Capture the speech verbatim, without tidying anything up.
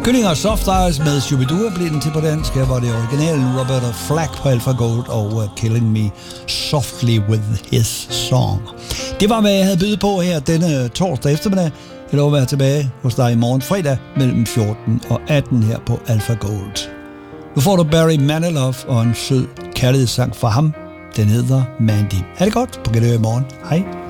Kyllinger Soft Eyes med Shubidua blev den til på dansk. Her var det originalen Roberta Flack på Alpha Gold og uh, Killing Me Softly With His Song. Det var, hvad jeg havde bydet på her denne torsdag eftermiddag. Jeg lover at være tilbage hos dig i morgen fredag mellem fjorten og atten her på Alpha Gold. Nu får du Barry Manilow og en sød kærlighedssang fra ham. Den hedder Mandy. Ha' det godt på genhør i morgen. Hej.